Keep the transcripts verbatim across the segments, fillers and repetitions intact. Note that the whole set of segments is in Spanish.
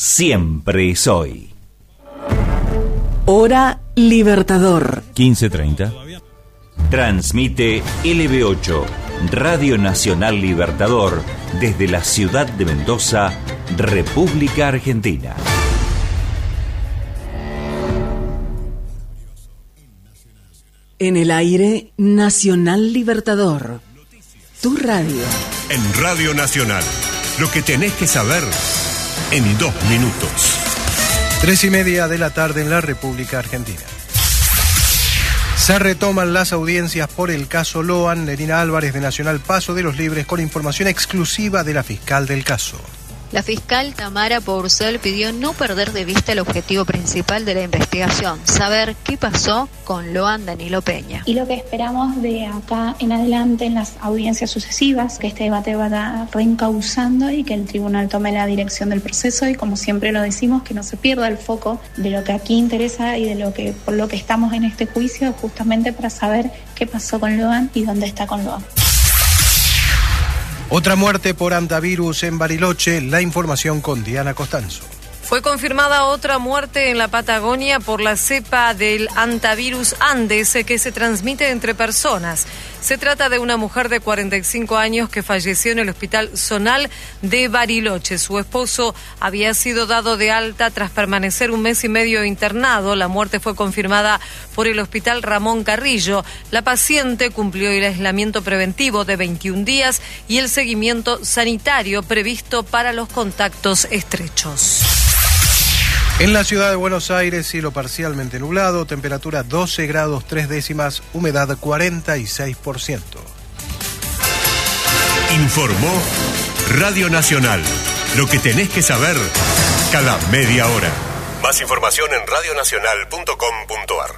siempre es hoy. Hora Libertador. quince treinta. Transmite L B ocho, Radio Nacional Libertador, desde la ciudad de Mendoza, República Argentina. En el aire, Nacional Libertador. Tu radio. En Radio Nacional, lo que tenés que saber en dos minutos. Tres y media de la tarde en la República Argentina. Se retoman las audiencias por el caso Loan. Nerina Álvarez de Nacional Paso de los Libres con información exclusiva de la fiscal del caso. La fiscal Tamara Pourcel pidió no perder de vista el objetivo principal de la investigación, saber qué pasó con Loan Danilo Peña. Y lo que esperamos de acá en adelante en las audiencias sucesivas, que este debate vaya reencauzando y que el tribunal tome la dirección del proceso y, como siempre lo decimos, que no se pierda el foco de lo que aquí interesa y de lo que por lo que estamos en este juicio, justamente para saber qué pasó con Loan y dónde está con Loan. Otra muerte por hantavirus en Bariloche. La información con Diana Costanzo. Fue confirmada otra muerte en la Patagonia por la cepa del hantavirus Andes que se transmite entre personas. Se trata de una mujer de cuarenta y cinco años que falleció en el hospital zonal de Bariloche. Su esposo había sido dado de alta tras permanecer un mes y medio internado. La muerte fue confirmada por el hospital Ramón Carrillo. La paciente cumplió el aislamiento preventivo de veintiún días y el seguimiento sanitario previsto para los contactos estrechos. En la ciudad de Buenos Aires, cielo parcialmente nublado, temperatura doce grados tres décimas, humedad cuarenta y seis por ciento. Informó Radio Nacional. Lo que tenés que saber cada media hora. Más información en radio nacional punto com punto a r.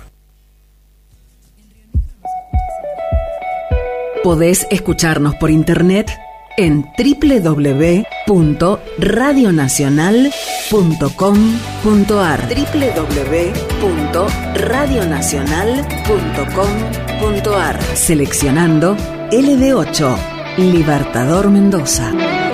Podés escucharnos por internet en doble u doble u doble u punto radio nacional punto com punto a r. doble u doble u doble u punto radio nacional punto com punto a r. Seleccionando L B ocho, Libertador Mendoza.